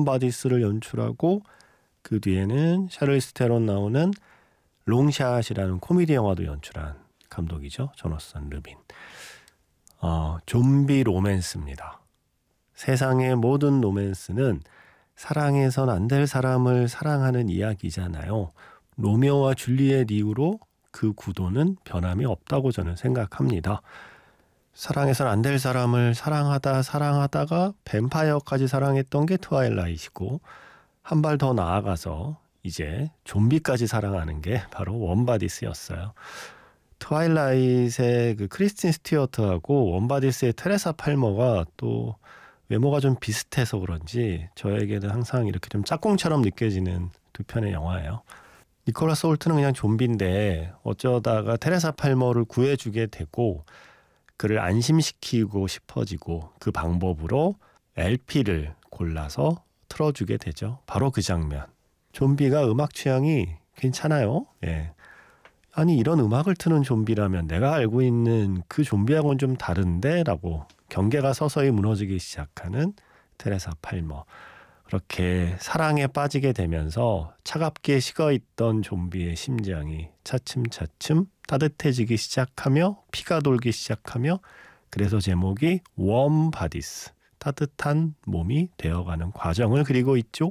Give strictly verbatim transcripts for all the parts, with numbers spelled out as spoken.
웜 바디스를 연출하고 그 뒤에는 샤를리스 테론 나오는 롱샷이라는 코미디 영화도 연출한 감독이죠. 조너선 르빈. 어, 좀비 로맨스입니다. 세상의 모든 로맨스는 사랑해선 안 될 사람을 사랑하는 이야기잖아요. 로미오와 줄리엣 이후로 그 구도는 변함이 없다고 저는 생각합니다. 사랑해선 안 될 사람을 사랑하다 사랑하다가 뱀파이어까지 사랑했던 게 트와일라이트이고 한 발 더 나아가서 이제 좀비까지 사랑하는 게 바로 원바디스였어요. 트와일라이트의 그 크리스틴 스튜어트하고 원바디스의 테레사 팔머가 또 외모가 좀 비슷해서 그런지 저에게는 항상 이렇게 좀 짝꿍처럼 느껴지는 두 편의 영화예요. 니콜라스 홀트는 그냥 좀비인데 어쩌다가 테레사 팔머를 구해주게 되고 그를 안심시키고 싶어지고 그 방법으로 엘피를 골라서 틀어주게 되죠. 바로 그 장면. 좀비가 음악 취향이 괜찮아요. 예. 아니 이런 음악을 트는 좀비라면 내가 알고 있는 그 좀비하고는 좀 다른데? 라고 경계가 서서히 무너지기 시작하는 테레사 팔머. 그렇게 사랑에 빠지게 되면서 차갑게 식어있던 좀비의 심장이 차츰차츰 따뜻해지기 시작하며 피가 돌기 시작하며 그래서 제목이 웜 바디스, 따뜻한 몸이 되어가는 과정을 그리고 있죠.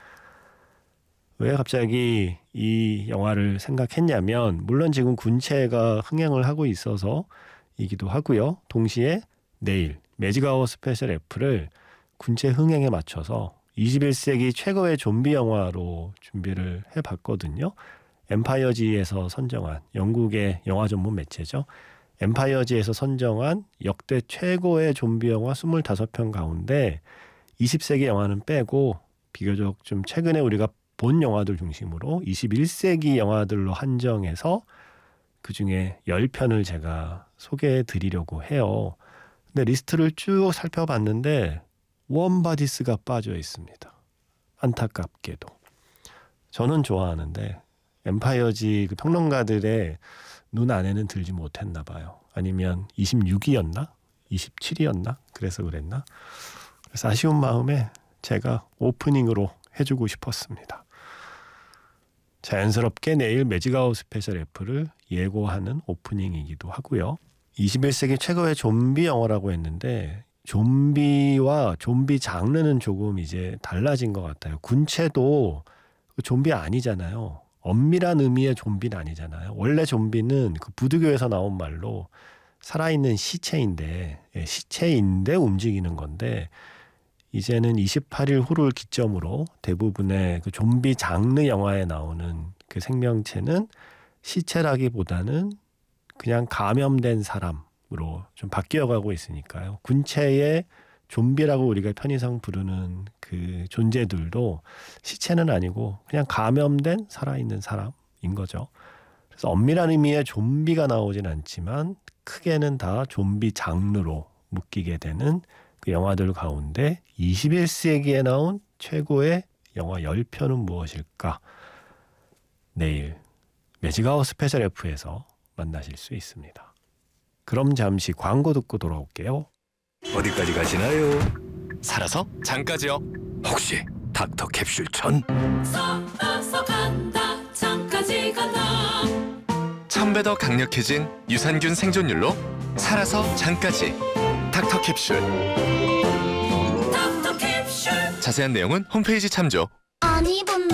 왜 갑자기 이 영화를 생각했냐면 물론 지금 군체가 흥행을 하고 있어서이기도 하고요. 동시에 내일 매직아워 스페셜 F를 군체 흥행에 맞춰서 이십일 세기 최고의 좀비 영화로 준비를 해봤거든요. 엠파이어지에서 선정한 영국의 영화 전문 매체죠. 엠파이어지에서 선정한 역대 최고의 좀비 영화 이십오 편 가운데 이십 세기 영화는 빼고 비교적 좀 최근에 우리가 본 영화들 중심으로 이십일 세기 영화들로 한정해서 그중에 십 편을 제가 소개해 드리려고 해요. 근데 리스트를 쭉 살펴봤는데 웜바디스가 빠져 있습니다. 안타깝게도. 저는 좋아하는데 엠파이어지 그 평론가들의 눈 안에는 들지 못했나 봐요. 아니면 이십육 위였나? 이십칠 위였나? 그래서 그랬나? 그래서 아쉬운 마음에 제가 오프닝으로 해주고 싶었습니다. 자연스럽게 내일 매직아웃 스페셜 F를 예고하는 오프닝이기도 하고요. 이십일 세기 최고의 좀비 영화라고 했는데 좀비와 좀비 장르는 조금 이제 달라진 것 같아요. 군체도 좀비 아니잖아요. 엄밀한 의미의 좀비는 아니잖아요. 원래 좀비는 그 부두교에서 나온 말로 살아있는 시체인데 예, 시체인데 움직이는 건데 이제는 이십팔 일 후를 기점으로 대부분의 그 좀비 장르 영화에 나오는 그 생명체는 시체라기보다는 그냥 감염된 사람으로 좀 바뀌어가고 있으니까요. 군체의 좀비라고 우리가 편의상 부르는 그 존재들도 시체는 아니고 그냥 감염된 살아있는 사람인 거죠. 그래서 엄밀한 의미의 좀비가 나오진 않지만 크게는 다 좀비 장르로 묶이게 되는 그 영화들 가운데 이십일 세기에 나온 최고의 영화 십 편은 무엇일까? 내일 매직아웃 스페셜 F에서 만나실 수 있습니다. 그럼 잠시 광고 듣고 돌아올게요. 어디까지 가시나요? 살아서 장까지요. 혹시 닥터 캡슐 천? 살아서 간다 장까지 간다. 천 배 더 강력해진 유산균 생존율로 살아서 장까지. 닥터 캡슐. 닥터 캡슐. 자세한 내용은 홈페이지 참조. 안 입은